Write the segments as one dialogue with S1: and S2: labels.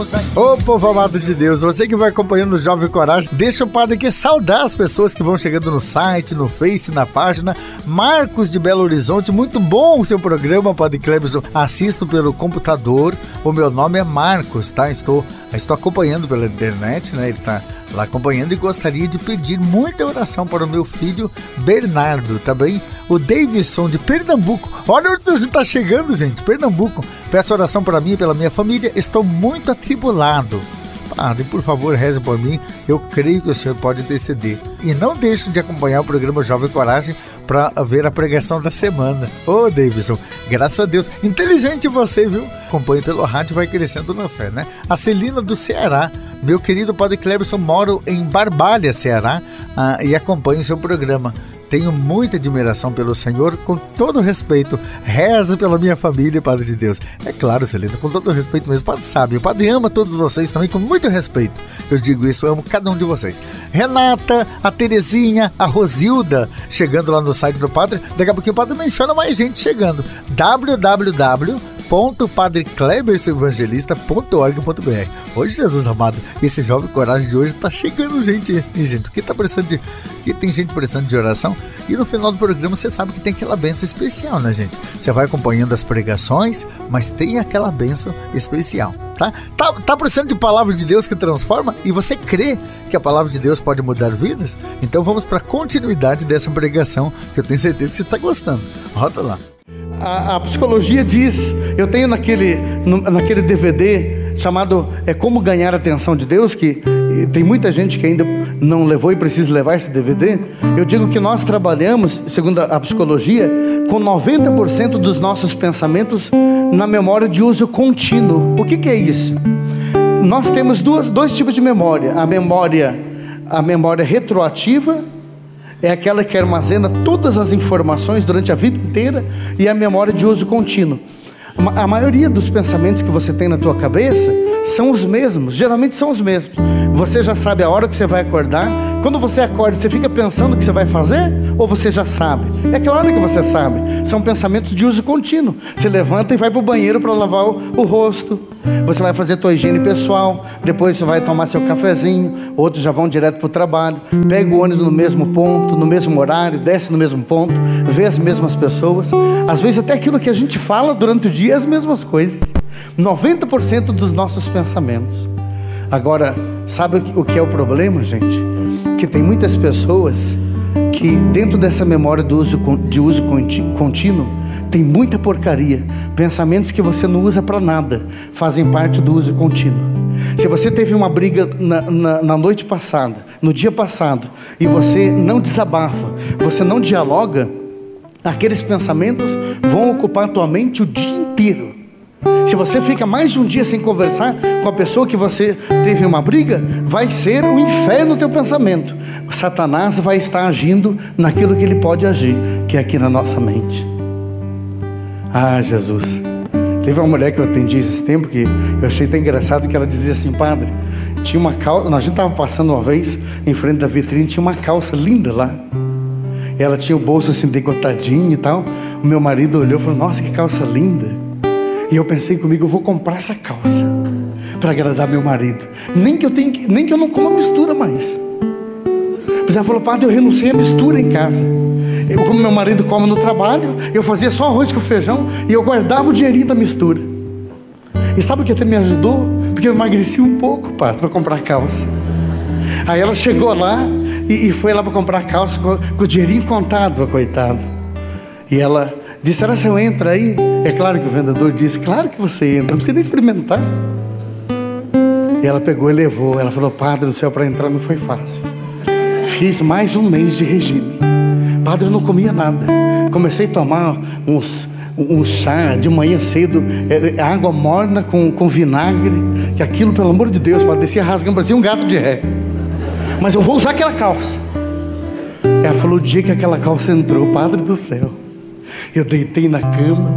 S1: Ô povo amado de Deus, você que vai acompanhando o Jovem Coragem, deixa o padre aqui saudar as pessoas que vão chegando no site, no Face, na página. Marcos de Belo Horizonte, muito bom o seu programa, Padre Cleberson. Assisto pelo computador, o meu nome é Marcos, tá? Estou acompanhando pela internet, né? Ele tá lá acompanhando e gostaria de pedir muita oração para o meu filho Bernardo, tá bem? O Davidson de Pernambuco. Olha onde você está chegando, gente, Pernambuco. Peço oração para mim e pela minha família, estou muito atribulado. Padre, por favor, reze por mim, eu creio que o senhor pode interceder. E não deixe de acompanhar o programa Jovem Coragem para ver a pregação da semana. Ô, Davidson, graças a Deus, inteligente você, viu? Acompanhe pelo rádio, vai crescendo na fé, né? A Celina do Ceará, meu querido Padre Cleberson, moro em Barbalha, Ceará, e acompanho o seu programa. Tenho muita admiração pelo Senhor, com todo respeito. Reza pela minha família, Padre de Deus. É claro, Celina, com todo respeito mesmo. O Padre sabe, o Padre ama todos vocês também com muito respeito. Eu digo isso, eu amo cada um de vocês. Renata, a Terezinha, a Rosilda, chegando lá no site do Padre. Daqui a pouquinho o Padre menciona mais gente chegando. www.padreclebersoevangelista.org.br. Hoje, Jesus amado, esse Jovem Coragem de hoje tá chegando gente. E, gente, que tem gente precisando de oração. E no final do programa você sabe que tem aquela bênção especial, né, gente? Você vai acompanhando as pregações, mas tem aquela bênção especial, tá? Tá precisando de palavra de Deus que transforma? E você crê que a palavra de Deus pode mudar vidas? Então vamos para a continuidade dessa pregação, que eu tenho certeza que você está gostando. Roda lá.
S2: A psicologia diz, eu tenho naquele DVD chamado Como Ganhar a Atenção de Deus, que tem muita gente que ainda não levou e precisa levar esse DVD. Eu digo que nós trabalhamos, segundo a psicologia, com 90% dos nossos pensamentos na memória de uso contínuo. O que é isso? Nós temos dois tipos de memória. A memória retroativa é aquela que armazena todas as informações durante a vida inteira, e a memória de uso contínuo. A maioria dos pensamentos que você tem na tua cabeça são os mesmos, geralmente são os mesmos. Você já sabe a hora que você vai acordar. Quando você acorda, você fica pensando o que você vai fazer? Ou você já sabe? É claro que você sabe. São pensamentos de uso contínuo. Você levanta e vai para o banheiro para lavar o rosto. Você vai fazer a tua higiene pessoal. Depois você vai tomar seu cafezinho. Outros já vão direto para o trabalho. Pega o ônibus no mesmo ponto, no mesmo horário, desce no mesmo ponto, vê as mesmas pessoas. Às vezes até aquilo que a gente fala durante o dia é as mesmas coisas. 90% dos nossos pensamentos. Agora, sabe o que é o problema, gente? Que tem muitas pessoas que dentro dessa memória de uso contínuo tem muita porcaria. Pensamentos que você não usa para nada fazem parte do uso contínuo. Se você teve uma briga na noite passada, no dia passado, e você não desabafa, você não dialoga, aqueles pensamentos vão ocupar a tua mente o dia inteiro. Se você fica mais de um dia sem conversar com a pessoa que você teve uma briga, vai ser um inferno no teu pensamento. O Satanás vai estar agindo naquilo que ele pode agir, que é aqui na nossa mente. Ah, Jesus. Teve uma mulher que eu atendi esses tempos, que eu achei tão engraçado, que ela dizia assim: padre, tinha uma calça, a gente estava passando uma vez em frente da vitrine, tinha uma calça linda lá. Ela tinha o bolso assim decotadinho e tal. O meu marido olhou e falou: nossa, que calça linda. E eu pensei comigo, eu vou comprar essa calça para agradar meu marido. Nem que eu não coma mistura mais. Mas ela falou: padre, eu renunciei à mistura em casa. Como meu marido come no trabalho, eu fazia só arroz com feijão e eu guardava o dinheirinho da mistura. E sabe o que até me ajudou? Porque eu emagreci um pouco, padre, para comprar calça. Aí ela chegou lá e foi lá para comprar calça com o dinheirinho contado, coitado. E ela disse: será que eu entro aí? É claro que o vendedor disse: claro que você entra, não precisa nem experimentar. E ela pegou e levou. Ela falou: padre do céu, para entrar não foi fácil. Fiz mais um mês de regime. Padre, eu não comia nada. Comecei a tomar um chá de manhã cedo, água morna com vinagre, que aquilo, pelo amor de Deus, padre, descia rasgando, parecia um gato de ré. Mas eu vou usar aquela calça. Ela falou: o dia que aquela calça entrou, padre do céu, eu deitei na cama,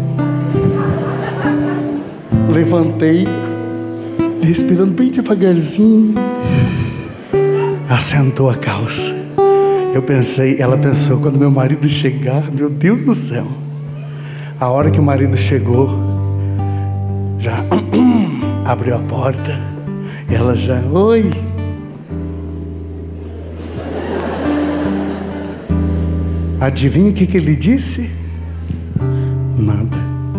S2: levantei, respirando bem devagarzinho, assentou a calça. Ela pensou: quando meu marido chegar, meu Deus do céu. A hora que o marido chegou, já Abriu a porta. Ela já, oi. Adivinha o que ele disse? Nada.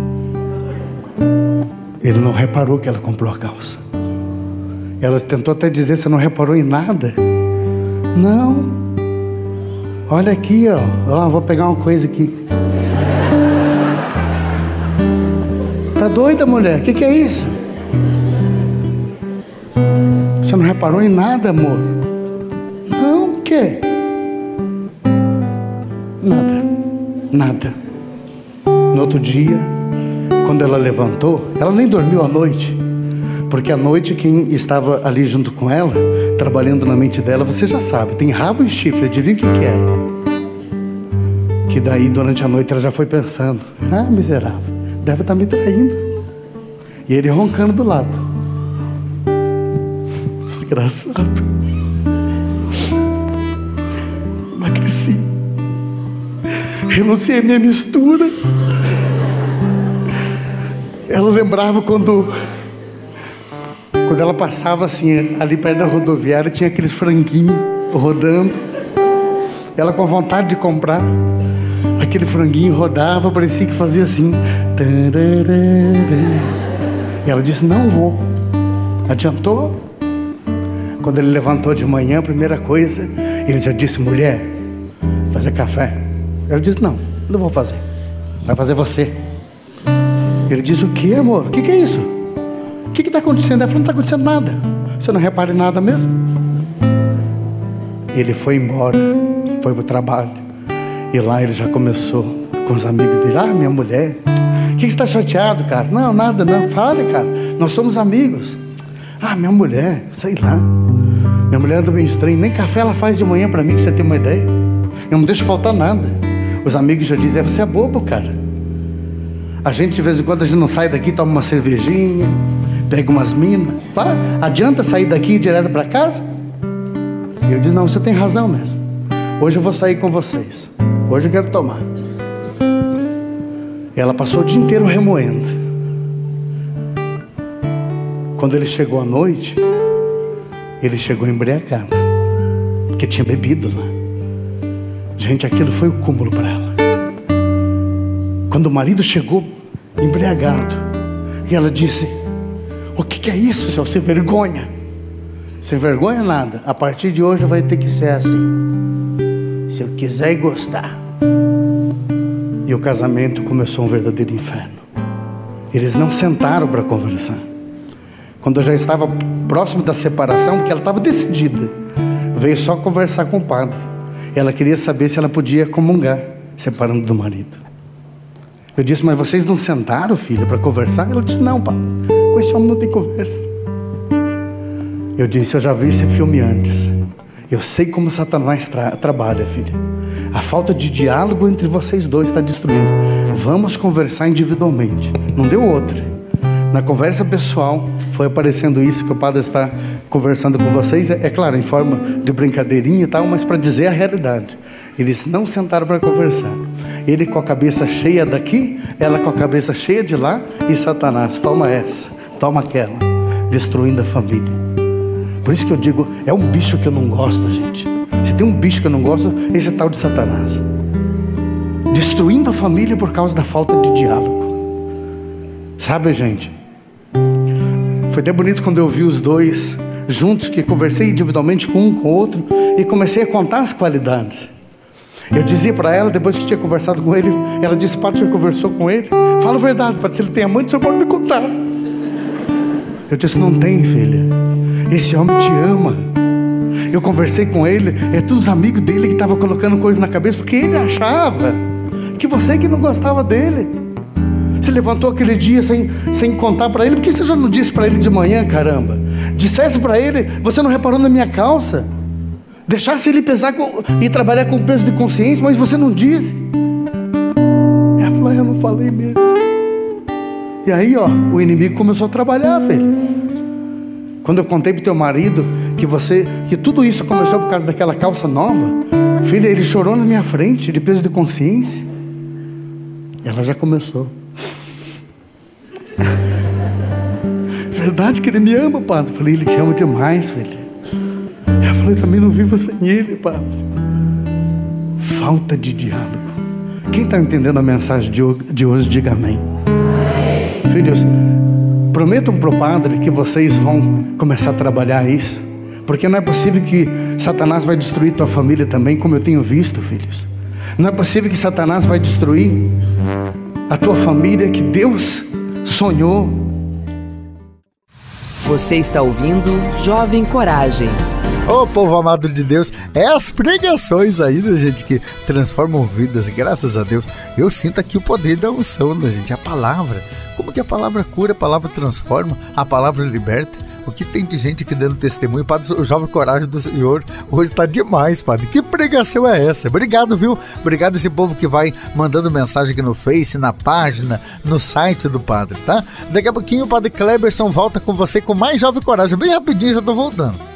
S2: Ele não reparou que ela comprou a calça. Ela tentou até dizer, você não reparou em nada? Não. Olha aqui, ó, vou pegar uma coisa aqui. Tá doida, mulher? O que é isso? Você não reparou em nada, amor? Não, o quê? Nada. No outro dia, quando ela levantou, ela nem dormiu à noite, porque à noite quem estava ali junto com ela, trabalhando na mente dela, você já sabe, tem rabo e chifre, adivinha o que era? Que daí durante a noite ela já foi pensando, miserável, deve estar me traindo. E ele roncando do lado. Desgraçado. Emagreci. Renunciei à minha mistura. Ela lembrava quando ela passava assim, ali perto da rodoviária, tinha aqueles franguinhos rodando. Ela com vontade de comprar. Aquele franguinho rodava, parecia que fazia assim. E ela disse, não vou. Adiantou. Quando ele levantou de manhã, a primeira coisa, ele já disse, mulher, fazer café. Ela disse, não vou fazer. Vai fazer você. Ele disse, o que, amor? O que é isso? O que está acontecendo? Ela falou, não está acontecendo nada. Você não repara em nada mesmo? Ele foi embora, foi para o trabalho. E lá ele já começou com os amigos dele. Minha mulher, o que você está chateado, cara? Não, nada, não. Fale, cara, nós somos amigos. Minha mulher, sei lá. Minha mulher anda meio estranha. Nem café ela faz de manhã para mim, pra você ter uma ideia. Eu não deixo faltar nada. Os amigos já dizem, você é bobo, cara. A gente de vez em quando a gente não sai daqui, toma uma cervejinha, pega umas minas. Adianta sair daqui e ir direto para casa? E eu disse, não, você tem razão mesmo. Hoje eu vou sair com vocês. Hoje eu quero tomar. Ela passou o dia inteiro remoendo. Quando ele chegou à noite, ele chegou embriagado, porque tinha bebido lá. Gente, aquilo foi o cúmulo para ela. Quando o marido chegou embriagado, e ela disse, o que é isso, seu sem vergonha? Sem vergonha nada. A partir de hoje vai ter que ser assim. Se eu quiser e gostar. E o casamento começou um verdadeiro inferno. Eles não sentaram para conversar. Quando eu já estava próximo da separação, porque ela estava decidida, veio só conversar com o padre. Ela queria saber se ela podia comungar, separando do marido. Eu disse, mas vocês não sentaram, filha, para conversar? Ela disse, não, padre, com esse homem não tem conversa. Eu disse, eu já vi esse filme antes. Eu sei como Satanás trabalha, filha. A falta de diálogo entre vocês dois está destruindo. Vamos conversar individualmente. Não deu outra. Na conversa pessoal, foi aparecendo isso que o padre está conversando com vocês. É claro, em forma de brincadeirinha e tal, mas para dizer a realidade. Eles não sentaram para conversar. Ele com a cabeça cheia daqui, ela com a cabeça cheia de lá. E Satanás, toma essa, toma aquela, destruindo a família. Por isso que eu digo, é um bicho que eu não gosto, gente. Se tem um bicho que eu não gosto, esse é tal de Satanás. Destruindo a família por causa da falta de diálogo. Sabe, gente? Foi até bonito quando eu vi os dois juntos, que conversei individualmente com um, com o outro, e comecei a contar as qualidades. Eu dizia para ela, depois que tinha conversado com ele, ela disse, padre, o senhor conversou com ele? Fala a verdade, padre, se ele tem amante, o senhor pode me contar. Eu disse, não tem, filha. Esse homem te ama. Eu conversei com ele, todos os amigos dele que estavam colocando coisas na cabeça, porque ele achava que você que não gostava dele. Você levantou aquele dia sem contar para ele. Por que você já não disse para ele de manhã, caramba? Dissesse para ele, você não reparou na minha calça? Deixasse ele pesar e trabalhar com peso de consciência, mas você não disse. Ela falou, eu não falei mesmo. E aí, o inimigo começou a trabalhar, filho. Quando eu contei pro teu marido que tudo isso começou por causa daquela calça nova, filha, ele chorou na minha frente de peso de consciência. Ela já começou. verdade que ele me ama, padre? Eu falei, ele te ama demais, filho. Eu falei, também não vivo sem ele, padre. Falta de diálogo. Quem está entendendo a mensagem de hoje, diga amém. Filhos, prometam para o padre que vocês vão começar a trabalhar isso, porque não é possível que Satanás vai destruir tua família também, como eu tenho visto, filhos. Não é possível que Satanás vai destruir a tua família que Deus sonhou.
S3: Você está ouvindo Jovem Coragem.
S1: Ô povo amado de Deus, é as pregações aí, né, gente, que transformam vidas, graças a Deus. Eu sinto aqui o poder da unção, né, gente, a palavra. Como que a palavra cura, a palavra transforma, a palavra liberta. O que tem de gente aqui dando testemunho, Padre, o Jovem Coragem do Senhor hoje tá demais, Padre. Que pregação é essa? Obrigado, viu? Obrigado esse povo que vai mandando mensagem aqui no Face, na página, no site do Padre, tá? Daqui a pouquinho o Padre Kleberson volta com você com mais Jovem Coragem. Bem rapidinho, já tô voltando.